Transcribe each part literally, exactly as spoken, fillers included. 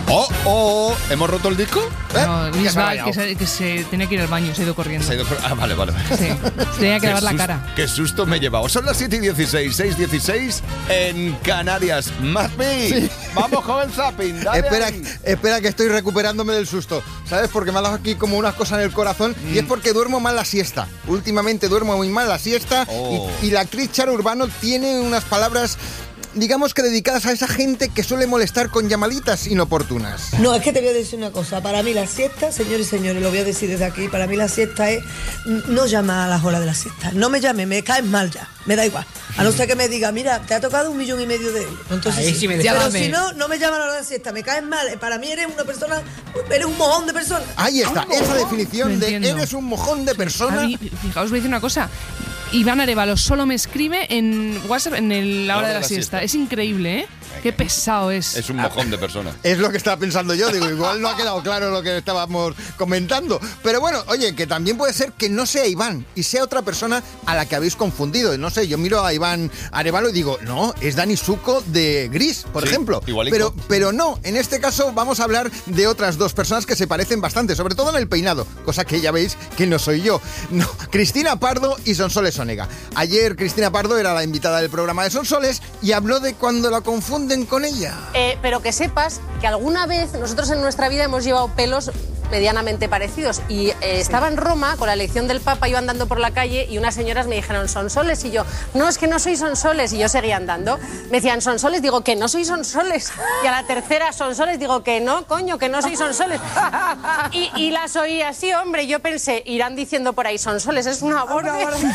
¡Oh, oh! ¿Hemos roto el disco? ¿Eh? No, Luis se ha va, rayado. que se, que se tenía que ir al baño, se ha ido corriendo. Se ha ido cor- Ah, vale, vale. Sí, se tenía que Qué lavar la sus- cara. Qué susto me he llevado. Son las siete y dieciséis, seis y dieciséis en Canarias. Más sí. Vamos con el zapping. Dale Espera, ahí. espera que estoy recuperándome del susto, ¿sabes? Porque me ha dado aquí como unas cosas en el corazón mm. y es porque duermo mal la siesta. Últimamente duermo muy mal la siesta oh. y, y la actriz Charo Urbano tiene unas palabras, digamos que dedicadas a esa gente que suele molestar con llamaditas inoportunas. No, es que te voy a decir una cosa. Para mí la siesta, señores y señores, lo voy a decir desde aquí, para mí la siesta es no llamar a las horas de la siesta. No me llames, me caes mal ya. Me da igual. A no ser que me diga, mira, te ha tocado un millón y medio de euros. Entonces, Ahí sí. sí me Pero llámame. si no, no me llaman a la hora de la siesta. Me caes mal. Para mí eres una persona, eres un mojón de persona. Ahí está, esa definición Lo de entiendo. eres un mojón de persona. A mí, fijaos, voy a decir una cosa. Iván Arévalo solo me escribe en WhatsApp en el- la hora de la, siesta. siesta. Es increíble, ¿eh? Qué pesado es. Es un mojón de persona. Es lo que estaba pensando yo, digo, igual no ha quedado claro lo que estábamos comentando. Pero bueno, oye, que también puede ser que no sea Iván y sea otra persona a la que habéis confundido. No sé, yo miro a Iván Arévalo y digo, no, es Dani Zuko de Gris, por Sí, ejemplo. igualico. Pero, pero no, en este caso vamos a hablar de otras dos personas que se parecen bastante, sobre todo en el peinado, cosa que ya veis que no soy yo. No, Cristina Pardo y Sonsoles Onega. Ayer Cristina Pardo era la invitada del programa de Sonsoles y habló de cuando la confunden con ella. Eh, pero que sepas que alguna vez nosotros en nuestra vida hemos llevado pelos medianamente parecidos y eh, estaba en Roma con la elección del Papa, iba andando por la calle y unas señoras me dijeron Sonsoles y yo, no, es que no soy Sonsoles, y yo seguía andando. Me decían Sonsoles, digo que no soy Sonsoles, y a la tercera Sonsoles digo que no, coño, que no soy Sonsoles. Y, y las oí así, hombre, yo pensé, irán diciendo por ahí Sonsoles, es una borde.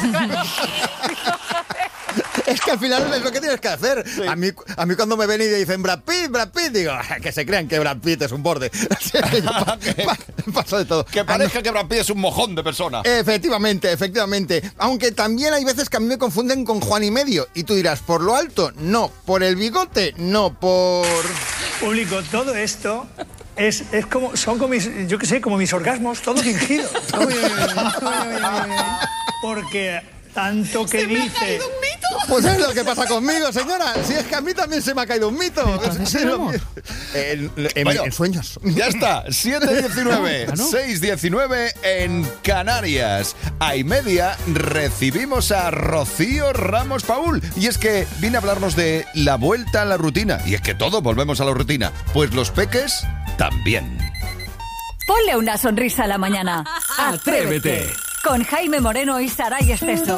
Es que al final es lo que tienes que hacer. Sí. A mí, a mí cuando me ven y dicen Brad Pitt, Brad Pitt, digo, que se crean que Brad Pitt es un borde. pa, pa, paso de todo. Que parezca que Brad Pitt es un mojón de persona. Efectivamente, efectivamente. Aunque también hay veces que a mí me confunden con Juan y Medio. Y tú dirás, ¿por lo alto? No. ¿Por el bigote? No. Por... Público, todo esto... Es, es como, son como mis, yo qué sé, como mis orgasmos, todo fingido. Porque tanto que dice... Pues es lo que pasa conmigo, señora. Si es que a mí también se me ha caído un mito. Entonces, Es lo que- en, en- Bueno, en sueños. Ya está, siete diecinueve, Ah, ¿no? seis diecinueve en Canarias. A y media recibimos a Rocío Ramos Paul. Y es que viene a hablarnos de la vuelta a la rutina. Y es que todos volvemos a la rutina. Pues los peques también. Ponle una sonrisa a la mañana. Atrévete. Con Jaime Moreno y Saray Esteso.